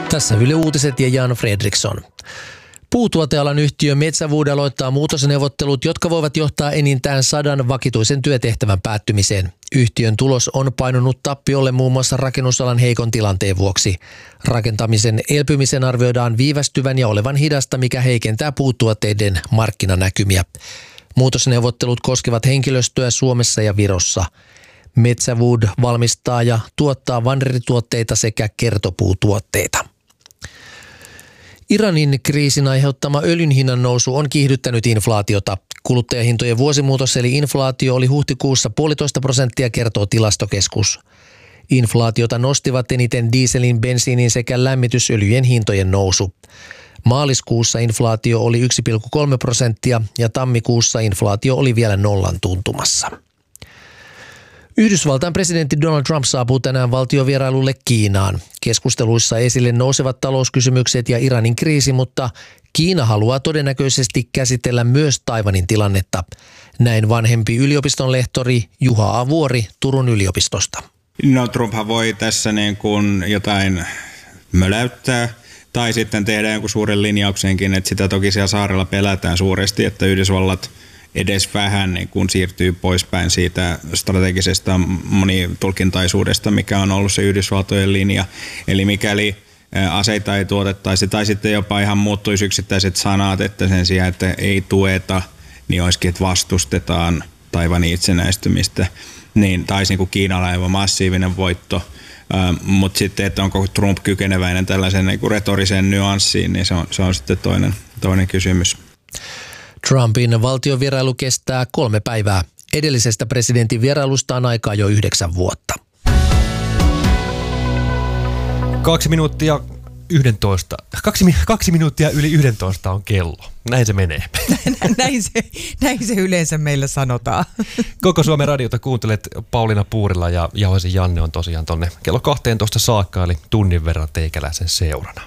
Tässä Yle Uutiset ja Jan Fredriksson. Puutuotealan yhtiö Metsä Wood aloittaa muutosneuvottelut, jotka voivat johtaa enintään 100 vakituisen työtehtävän päättymiseen. Yhtiön tulos on painunut tappiolle muun muassa rakennusalan heikon tilanteen vuoksi. Rakentamisen elpymisen arvioidaan viivästyvän ja olevan hidasta, mikä heikentää puutuotteiden markkinanäkymiä. Muutosneuvottelut koskevat henkilöstöä Suomessa ja Virossa. Metsä Wood valmistaa ja tuottaa vannerituotteita sekä kertopuutuotteita. Iranin kriisin aiheuttama öljyn hinnan nousu on kiihdyttänyt inflaatiota. Kuluttajahintojen vuosimuutos eli inflaatio oli huhtikuussa 1,5%, kertoo Tilastokeskus. Inflaatiota nostivat eniten dieselin, bensiinin sekä lämmitysöljyjen hintojen nousu. Maaliskuussa inflaatio oli 1,3% ja tammikuussa inflaatio oli vielä nollan tuntumassa. Yhdysvaltain presidentti Donald Trump saapuu tänään valtiovierailulle Kiinaan. Keskusteluissa esille nousevat talouskysymykset ja Iranin kriisi, mutta Kiina haluaa todennäköisesti käsitellä myös Taiwanin tilannetta. Näin vanhempi yliopiston lehtori Juha Avuori Turun yliopistosta. No Trumphan voi tässä niin kuin jotain möläyttää tai sitten tehdä jonkun suuren linjauksenkin, että sitä toki siellä saarella pelätään suuresti, että Yhdysvallat edes vähän niin kun siirtyy poispäin siitä strategisesta monitulkintaisuudesta, mikä on ollut se Yhdysvaltojen linja. Eli mikäli aseita ei tuotettaisi tai sitten jopa ihan muuttuisi yksittäiset sanat, että sen sijaan, että ei tueta, niin olisikin, että vastustetaan Taiwanin itsenäistymistä, niin taisi niin Kiinalla aivan massiivinen voitto. Mutta sitten, että onko Trump kykeneväinen tällaisen niin retoriseen nyanssiin, niin se on sitten toinen kysymys. Trumpin valtiovierailu kestää 3 päivää. Edellisestä presidentin vierailusta on aikaa jo 9 vuotta. 2 minuuttia 11. 2 minuuttia yli 11 on kello. Näin se menee. Näin se yleensä meillä sanotaan. Koko Suomen radiota kuuntelet Pauliina Puurila ja Jauhasen Janne on tosiaan tonne kello 12 saakka, eli tunnin verran teikäläisen seurana.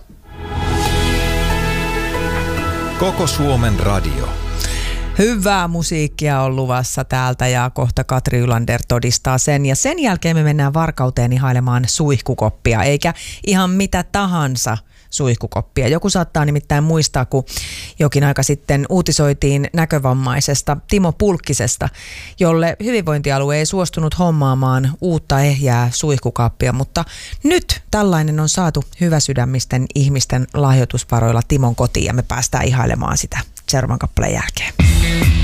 Koko Suomen radio. Hyvää musiikkia on luvassa täältä ja kohta Katri Ylander todistaa sen. Ja sen jälkeen me mennään Varkauteen ihailemaan suihkukoppia, eikä ihan mitä tahansa suihkukoppia. Joku saattaa nimittäin muistaa, kun jokin aika sitten uutisoitiin näkövammaisesta Timo Pulkkisesta, jolle hyvinvointialue ei suostunut hommaamaan uutta ehjää suihkukappia, mutta nyt tällainen on saatu hyväsydämisten ihmisten lahjoitusvaroilla Timon kotiin ja me päästään ihailemaan sitä seuraavan kappaleen jälkeen.